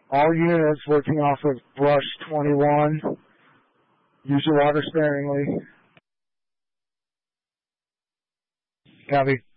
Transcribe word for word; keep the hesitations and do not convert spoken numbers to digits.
All units working off of brush twenty-one. Use your water sparingly. Copy.